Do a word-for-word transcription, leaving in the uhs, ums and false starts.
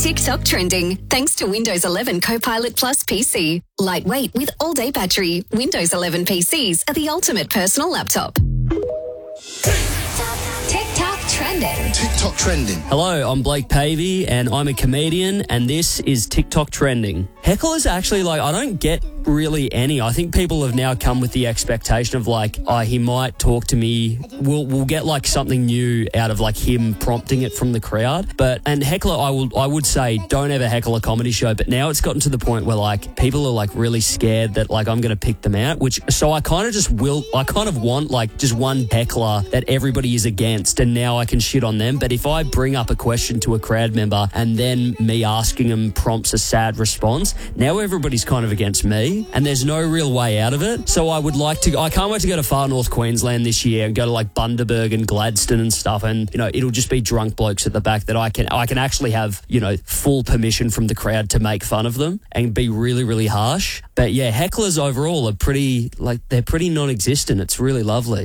TikTok trending, thanks to Windows eleven Copilot Plus P C. Lightweight with all-day battery, Windows eleven P Cs are the ultimate personal laptop. TikTok trending. TikTok trending. Hello, I'm Blake Pavey and I'm a comedian and this is TikTok trending. Hecklers actually, like, I don't get really any. I think people have now come with the expectation of like, oh, he might talk to me. We'll we'll get like something new out of like him prompting it from the crowd. But and heckler, I will I would say don't ever heckle a comedy show. But now it's gotten to the point where like people are like really scared that like I'm going to pick them out. Which so I kind of just will. I kind of want like just one heckler that everybody is against, and now I can shit on them. But if I bring up a question to a crowd member and then me asking them prompts a sad response, now everybody's kind of against me. And there's no real way out of it. So I would like to, I can't wait to go to far north Queensland this year and go to like Bundaberg and Gladstone and stuff. And, you know, it'll just be drunk blokes at the back that I can, I can actually have, you know, full permission from the crowd to make fun of them and be really, really harsh. But yeah, hecklers overall are pretty, like, they're pretty non-existent. It's really lovely.